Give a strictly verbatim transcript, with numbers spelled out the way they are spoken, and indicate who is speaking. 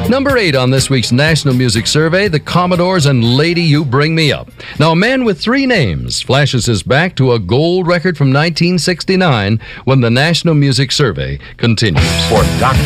Speaker 1: Number eight on this week's National Music Survey, the Commodores and Lady You Bring Me Up. Now, a man with three names flashes us back to a gold record from nineteen sixty-nine when the National Music Survey continues.
Speaker 2: For Doctor